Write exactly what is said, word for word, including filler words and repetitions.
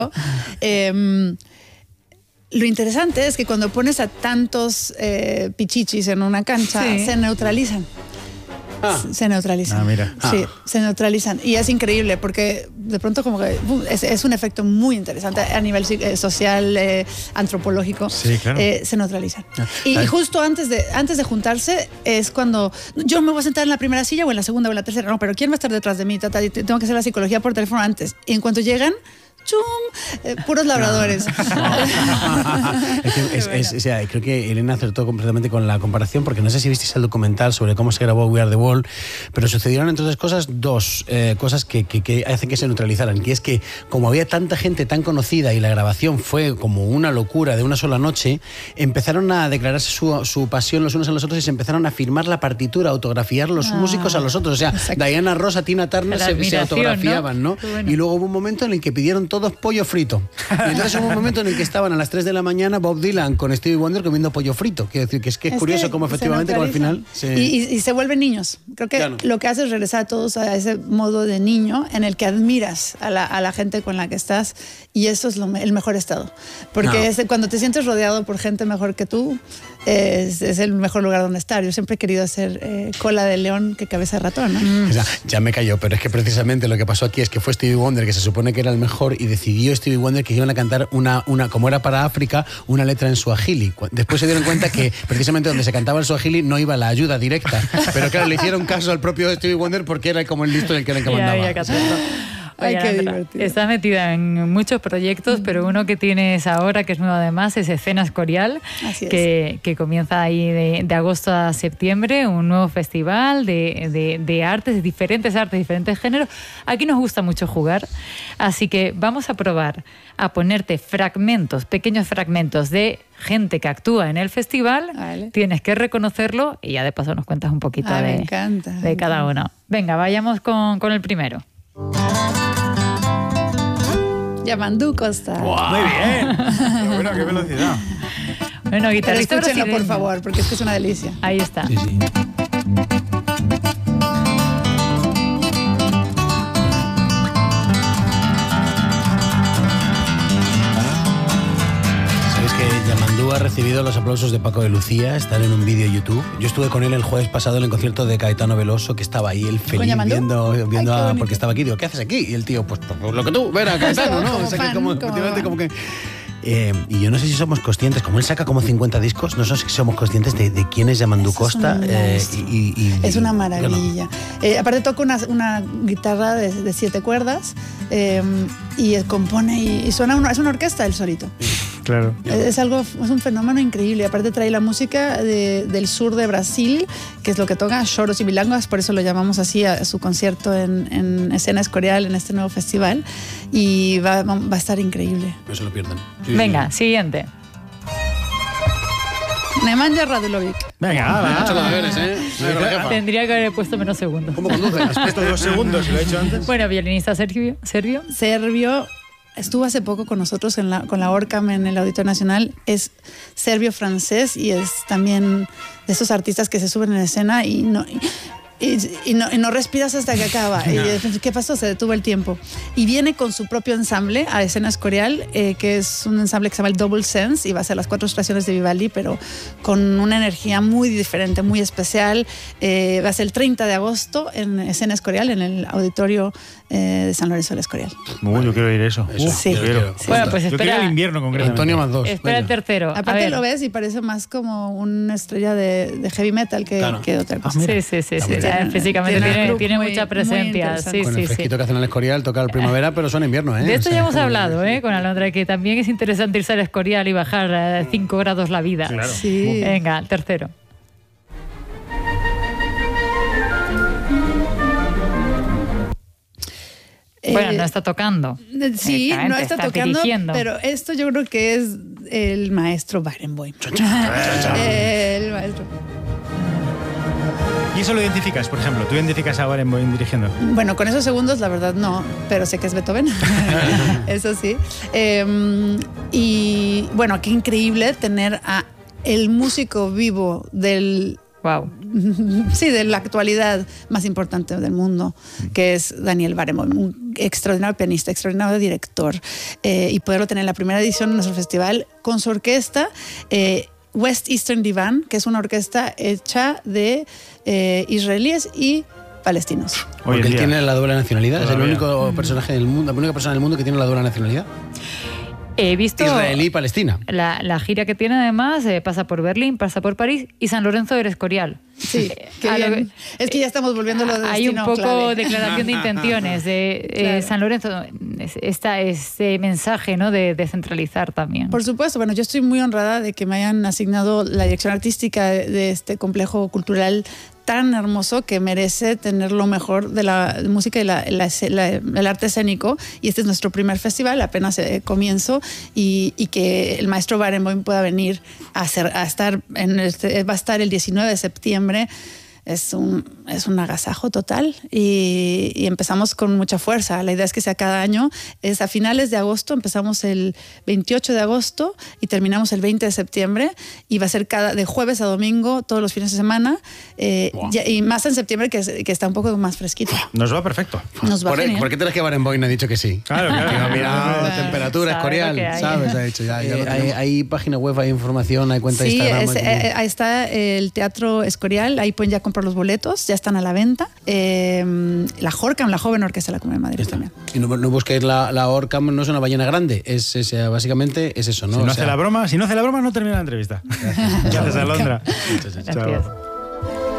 Eh, Lo interesante es que cuando pones a tantos eh, pichichis en una cancha, sí. se neutralizan. Ah. Se neutralizan. Ah, mira. Sí, ah. se neutralizan. Y es increíble porque de pronto como que es, es un efecto muy interesante a nivel eh, social, eh, antropológico. Sí, claro. Eh, se neutralizan. Ah. Y, y justo antes de, antes de juntarse es cuando yo me voy a sentar en la primera silla o en la segunda o en la tercera. No, pero ¿quién va a estar detrás de mí? Tata, tengo que hacer la psicología por teléfono antes. Y en cuanto llegan... ¡Chum! Eh, puros labradores. es que es, es, o sea, creo que Elena acertó completamente con la comparación, porque no sé si visteis el documental sobre cómo se grabó We Are the Wall, pero sucedieron entre otras cosas dos eh, cosas que, que, que hacen que se neutralizaran, que es que como había tanta gente tan conocida y la grabación fue como una locura de una sola noche, empezaron a declararse su, su pasión los unos a los otros y se empezaron a firmar la partitura, a autografiar los ah, músicos a los otros. O sea, exacto. Diana Ross, a Tina Turner se, se autografiaban, ¿no? ¿no? Bueno. Y luego hubo un momento en el que pidieron todos pollo frito. Y entonces hubo un momento en el que estaban a las tres de la mañana Bob Dylan con Stevie Wonder comiendo pollo frito. Quiero decir que es que es, es curioso cómo efectivamente como al final... Se... Y, y, y se vuelven niños. Creo que claro. lo que hace es regresar a todos a ese modo de niño en el que admiras a la, a la gente con la que estás, y eso es lo, el mejor estado. Porque no. es, cuando te sientes rodeado por gente mejor que tú, es, es el mejor lugar donde estar. Yo siempre he querido hacer eh, cola de león que cabeza de ratón, ¿no? Mm. O sea, ya me cayó, pero es que precisamente lo que pasó aquí es que fue Stevie Wonder, que se supone que era el mejor, y decidió Stevie Wonder que iban a cantar una, una, como era para África, una letra en suajili. Después se dieron cuenta que precisamente donde se cantaba el suajili no iba la ayuda directa, pero claro, le hicieron caso al propio Stevie Wonder porque era como el listo del que le encomendaba. Ay, qué divertido. Estás metida en muchos proyectos, mm. pero uno que tienes ahora, que es nuevo además, es Escena Escorial, que, que comienza ahí de, de agosto a septiembre, un nuevo festival de, de, de artes, de diferentes artes, diferentes géneros. Aquí nos gusta mucho jugar, así que vamos a probar a ponerte fragmentos, pequeños fragmentos de gente que actúa en el festival. Vale. Tienes que reconocerlo y ya de paso nos cuentas un poquito ah, de, me encanta, de me cada encanta. uno. Venga, vayamos con, con el primero. Yamandú Costa. Wow. Muy bien. Qué bueno, qué velocidad. Bueno, guitarrista brasileño, por favor, porque es que es una delicia. Ahí está. Sí, sí. Yamandú ha recibido los aplausos de Paco de Lucía, están en un vídeo de YouTube. Yo estuve con él el jueves pasado en el concierto de Caetano Veloso, que estaba ahí, él feliz, viendo, viendo Ay, a, porque estaba aquí. Digo, ¿qué haces aquí? Y el tío, pues, pues lo que tú, ver a Caetano, ¿no? Como o sea, fan, que como, como efectivamente, como que... Eh, y yo no sé si somos conscientes, como él saca como cincuenta discos, no sé si somos conscientes de, de quién es Yamandú Costa. Es, eh, y, y, es una maravilla. Bueno. Eh, aparte toca una, una guitarra de, de siete cuerdas eh, y compone y, y suena una, es una orquesta él solito. Claro. Es, es algo, es un fenómeno increíble. Aparte trae la música de, del sur de Brasil, que es lo que toca, choros y milongas, por eso lo llamamos así a, a su concierto en, en Escena Escorial, en este nuevo festival, y va, va a estar increíble. No se lo pierdan. Sí, Venga, sí. siguiente. Nemanja Radulovic. Venga, va, ha hecho los deberes, ¿eh? Tendría que haber puesto menos segundos. ¿Cómo conduce? Has puesto dos segundos y lo he hecho antes. Bueno, violinista serbio. ¿Serbio? Serbio. Estuvo hace poco con nosotros en la, con la Orcam en el Auditorio Nacional. Es serbio-francés y es también de esos artistas que se suben en escena y no... Y, Y, y, no, y no respiras hasta que acaba. Y, ¿qué pasó? Se detuvo el tiempo. Y viene con su propio ensamble a Escena Escorial, eh, que es un ensamble que se llama el Double Sense, y va a ser las cuatro estaciones de Vivaldi, pero con una energía muy diferente, muy especial. Eh, va a ser el treinta de agosto en Escena Escorial, en el auditorio eh, de San Lorenzo del Escorial. Uy, yo quiero ir a eso. eso Uf, sí. Yo quiero. Sí. Bueno, pues yo espera. quiero el invierno concretamente. Antonio más dos. Espera Venga. el tercero. Aparte lo ves y parece más como una estrella de, de heavy metal que, claro. que otra cosa. Ah, sí, sí, sí. sí. Tiene, físicamente tiene, tiene, tiene muy, mucha presencia. Sí, con sí, el fresquito sí. que hacen en el Escorial, toca el primavera, pero suena invierno, ¿eh? De esto o sea, ya hemos como... hablado, ¿eh? Con Alondra, que también es interesante irse al Escorial y bajar cinco grados la vida. Claro. Sí. Venga, el tercero. Bueno, no está tocando. Sí, no está, está tocando, dirigiendo. pero esto yo creo que es el maestro Barenboim. El maestro. ¿Y eso lo identificas, por ejemplo? ¿Tú identificas a Barenboim dirigiendo? Bueno, con esos segundos la verdad no, pero sé que es Beethoven. Eso sí. Eh, y bueno, qué increíble tener a el músico vivo del... Wow. sí, de la actualidad más importante del mundo, que es Daniel Barenboim, un extraordinario pianista, extraordinario director, eh, y poderlo tener en la primera edición de nuestro festival con su orquesta, eh, West Eastern Divan, que es una orquesta hecha de eh, israelíes y palestinos. Porque él tiene la doble nacionalidad, Todavía. es el único personaje del mundo, la única persona del mundo que tiene la doble nacionalidad. He visto Israelí y Palestina. la, la gira que tiene además, eh, pasa por Berlín, pasa por París y San Lorenzo del Escorial. Sí, qué A lo bien. Es que ya estamos volviendo a lo de Hay un destino poco clave. declaración de intenciones de eh, Claro. San Lorenzo, es- esta, este mensaje, ¿no?, de descentralizar también. Por supuesto, bueno, yo estoy muy honrada de que me hayan asignado la dirección artística de, de este complejo cultural tan hermoso que merece tener lo mejor de la música y la, la- la- el arte escénico. Y este es nuestro primer festival, apenas eh, comienzo, y, y que el maestro Barenboim pueda venir a, hacer, a estar, en este, va a estar el diecinueve de septiembre. Es un, es un agasajo total y, y empezamos con mucha fuerza. La idea es que sea cada año. Es a finales de agosto, empezamos el veintiocho de agosto y terminamos el veinte de septiembre y va a ser cada, de jueves a domingo, todos los fines de semana, eh, Wow. ya- y más en septiembre que, es- que está un poco más fresquito. Nos va perfecto. Nos va ¿Por, genial. ¿Por qué crees que Barenboim ha dicho que sí? Claro, claro. Ha mirado Claro. temperatura, Sabe Escorial, lo que hay. ¿sabes? Ha dicho, ya, ya Eh, lo hay, hay página web, hay información, hay cuenta de Sí, Instagram. es- hay como- eh, ahí está el Teatro Escorial, ahí pueden ya comprar los boletos, ya están a la venta. Eh, la Jorcam, la joven orquesta de la Comunidad de Madrid Ya está. también. Y no, no busquéis la, la Orcam, no es una ballena grande, es, es, eh, básicamente es eso, ¿no? Si no O hace sea, la broma, si no hace la broma, no termina la entrevista. Gracias, Alondra. Gracias. Chao.